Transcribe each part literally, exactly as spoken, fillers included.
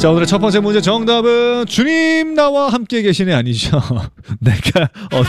자, 오늘의 첫 번째 문제 정답은 주님 나와 함께 계시네 아니죠. 내가 어둠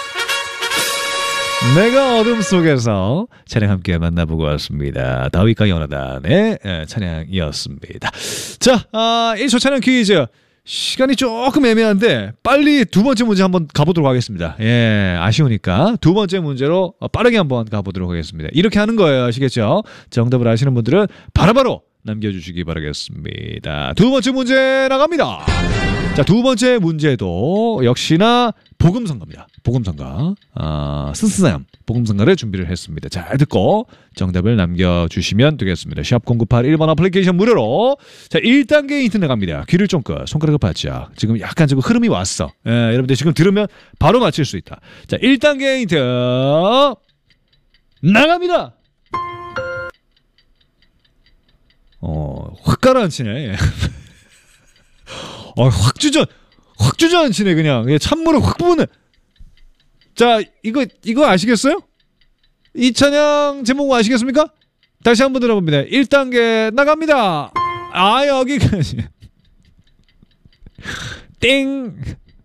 내가 어둠 속에서 찬양 함께 만나보고 왔습니다. 다윗과 요나단의 찬양이었습니다. 자, 아, 일 초 찬양 퀴즈. 시간이 조금 애매한데 빨리 두 번째 문제 한번 가보도록 하겠습니다. 예, 아쉬우니까 두 번째 문제로 빠르게 한번 가보도록 하겠습니다. 이렇게 하는 거예요. 아시겠죠? 정답을 아시는 분들은 바로바로 남겨주시기 바라겠습니다. 두 번째 문제 나갑니다. 자, 두 번째 문제도 역시나 복음성가입니다. 복음성가. 아, 스스삼 복음성가를 준비를 했습니다. 잘 듣고 정답을 남겨주시면 되겠습니다. 샵 공구팔 일 번 어플리케이션 무료로. 자, 일 단계 힌트 나갑니다. 귀를 쫑긋, 손가락을 바짝. 지금 약간 지금 흐름이 왔어. 예, 여러분들 지금 들으면 바로 맞힐 수 있다. 자, 일 단계 힌트 나갑니다. 어, 확 가라앉히네. 예. 어, 확 주저, 확 주저앉히네, 그냥. 예, 찬물을 확 부으네. 자, 이거, 이거 아시겠어요? 이 찬양 제목 아시겠습니까? 다시 한번 들어봅니다. 일 단계 나갑니다. 아, 여기까지. 땡.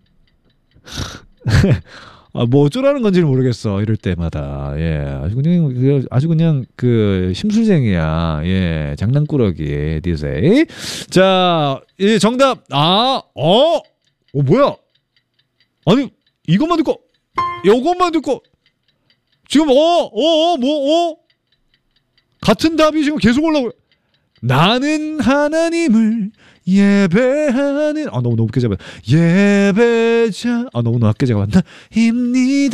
아, 뭐 어쩌라는 건지는 모르겠어. 이럴 때마다. 예. 아주 그냥, 아주 그냥 그 심술쟁이야. 예. 장난꾸러기. 디제이. 자, 예, 정답. 아, 어? 어, 뭐야? 아니, 이것만 듣고, 요것만 듣고, 지금, 어, 어, 어, 뭐, 어? 같은 답이 지금 계속 올라오고. 나는 하나님을 예배하는, 아, 너무 높게 잡았 예배자, 아, 너무 낮게 잡았나? 입니다.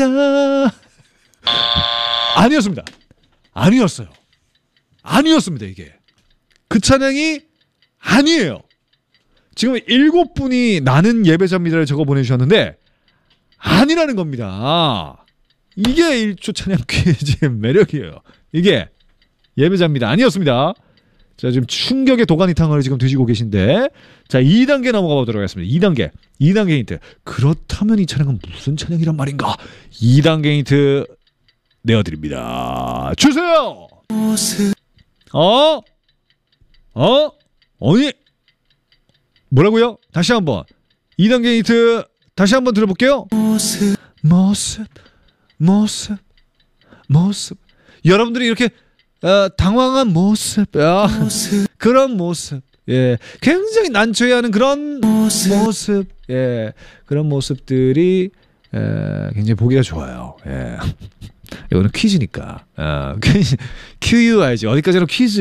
아니었습니다. 아니었어요. 아니었습니다, 이게. 그 찬양이 아니에요. 지금 일곱 분이 나는 예배자입니다를 적어 보내주셨는데, 아니라는 겁니다. 이게 일 초 찬양 퀴즈의 매력이에요. 이게 예배자입니다. 아니었습니다. 자, 지금 충격의 도가니탕을 지금 드시고 계신데, 자, 이 단계 넘어가 보도록 하겠습니다. 이 단계. 이 단계 힌트. 그렇다면 이 찬양은 무슨 찬양이란 말인가? 이 단계 힌트 내어드립니다. 주세요! 어? 어? 어니? 뭐라고요? 다시 한번. 이 단계 힌트 다시 한번 들어볼게요. 모습, 모습, 모습, 모습. 여러분들이 이렇게 어, 당황한 모습, 어, 모습, 그런 모습, 예, 굉장히 난처해하는 그런 모습, 모습, 예, 그런 모습들이 에, 굉장히 보기가 좋아요. 예. 이거는 퀴즈니까, 어, 퀴즈, 큐유 알지? 어디까지나 퀴즈.